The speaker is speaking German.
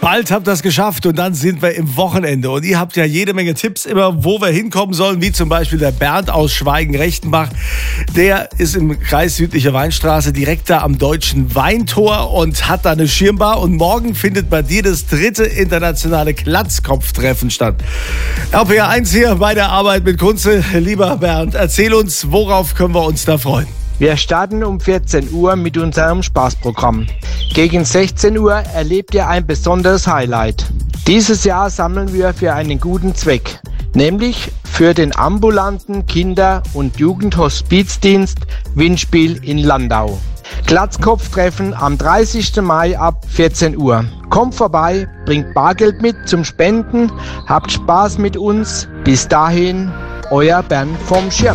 Bald habt ihr das geschafft und dann sind wir im Wochenende. Und ihr habt ja jede Menge Tipps immer, wo wir hinkommen sollen, wie zum Beispiel der Bernd aus Schweigen-Rechtenbach. Der ist im Kreis Südliche Weinstraße direkt da am Deutschen Weintor und hat da eine Schirmbar. Und morgen findet bei dir das 3. internationale Glatzkopftreffen statt. RPR 1 hier bei der Arbeit mit Kunze. Lieber Bernd, erzähl uns, worauf können wir uns da freuen? Wir starten um 14 Uhr mit unserem Spaßprogramm. Gegen 16 Uhr erlebt ihr ein besonderes Highlight. Dieses Jahr sammeln wir für einen guten Zweck, nämlich für den ambulanten Kinder- und Jugendhospizdienst Windspiel in Landau. Glatzkopftreffen am 30. Mai ab 14 Uhr. Kommt vorbei, bringt Bargeld mit zum Spenden, habt Spaß mit uns. Bis dahin, euer Bernd vom Schirm.